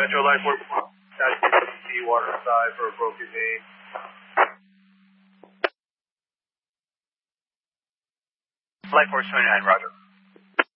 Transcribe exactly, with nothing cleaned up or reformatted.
Metro Lightforce, Sea water side for a broken main. Lightforce twenty-nine, roger.